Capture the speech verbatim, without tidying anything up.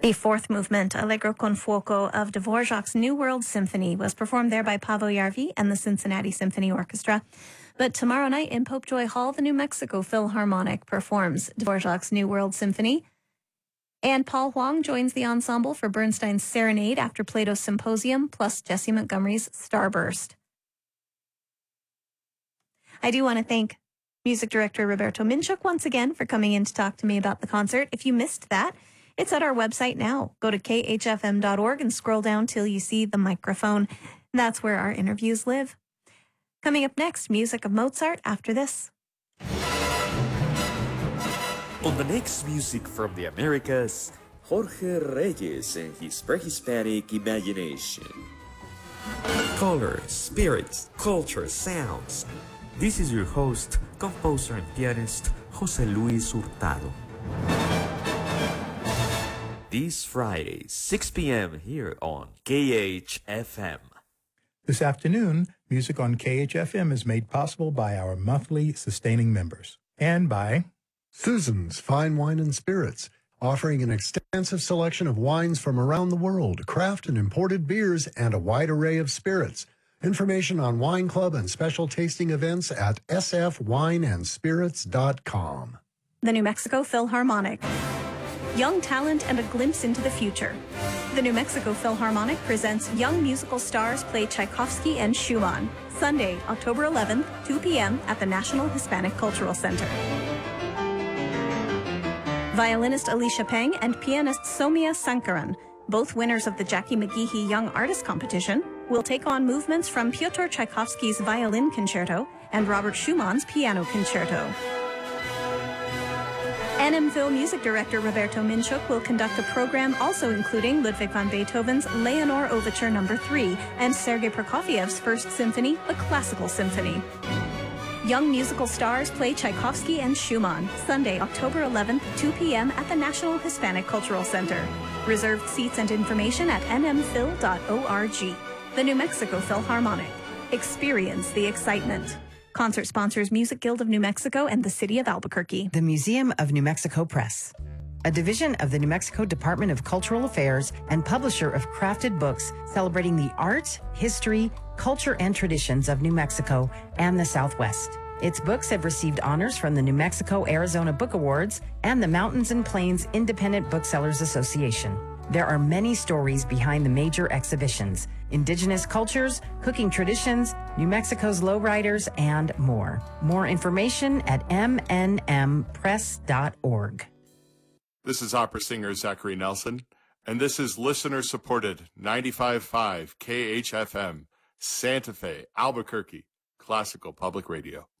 The fourth movement, Allegro con Fuoco, of Dvorak's New World Symphony was performed there by Paavo Järvi and the Cincinnati Symphony Orchestra. But tomorrow night in Pope Joy Hall, the New Mexico Philharmonic performs Dvorak's New World Symphony. And Paul Huang joins the ensemble for Bernstein's Serenade after Plato's Symposium, plus Jesse Montgomery's Starburst. I do want to thank music director Roberto Minchuk once again for coming in to talk to me about the concert. If you missed that, it's at our website now. Go to k h f m dot org and scroll down till you see the microphone. That's where our interviews live. Coming up next, music of Mozart after this. On the next music from the Americas, Jorge Reyes and his pre-Hispanic imagination. Color, spirits, culture, sounds. This is your host, composer and pianist, Jose Luis Hurtado. This Friday, six p.m. here on K H F M. This afternoon, music on K H F M is made possible by our monthly sustaining members and by Susan's Fine Wine and Spirits, offering an extensive selection of wines from around the world, craft and imported beers, and a wide array of spirits. Information on Wine Club and special tasting events at s f wine and spirits dot com. The New Mexico Philharmonic. Young talent and a glimpse into the future. The New Mexico Philharmonic presents young musical stars play Tchaikovsky and Schumann. Sunday, October eleventh, two p.m. at the National Hispanic Cultural Center. Violinist Alicia Peng and pianist Somia Sankaran, both winners of the Jackie McGeehee Young Artist Competition, will take on movements from Pyotr Tchaikovsky's Violin Concerto and Robert Schumann's Piano Concerto. N M Phil music director Roberto Minchuk will conduct a program also including Ludwig van Beethoven's Leonore Overture Number three and Sergei Prokofiev's First Symphony, the Classical Symphony. Young musical stars play Tchaikovsky and Schumann, Sunday, October eleventh, two p.m. at the National Hispanic Cultural Center. Reserved seats and information at n m phil dot org. The New Mexico Philharmonic. Experience the excitement. Concert sponsors Music Guild of New Mexico and the City of Albuquerque. The Museum of New Mexico Press, a division of the New Mexico Department of Cultural Affairs and publisher of crafted books celebrating the art, history, culture, and traditions of New Mexico and the Southwest. Its books have received honors from the New Mexico-Arizona Book Awards and the Mountains and Plains Independent Booksellers Association. There are many stories behind the major exhibitions: indigenous cultures, cooking traditions, New Mexico's lowriders, and more. More information at m n m press dot org. This is opera singer Zachary Nelson, and this is listener-supported ninety-five point five K H F M, Santa Fe, Albuquerque, Classical Public Radio.